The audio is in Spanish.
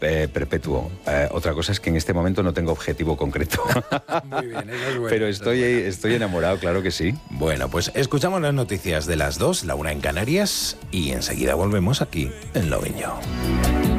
perpetuo. Otra cosa es que en este momento no tengo objetivo concreto. Muy bien, eso es bueno. Pero estoy enamorado, claro que sí. Bueno, pues escuchamos las noticias de las 2, la 1 en Canarias, y enseguida volvemos aquí en Lo Viño.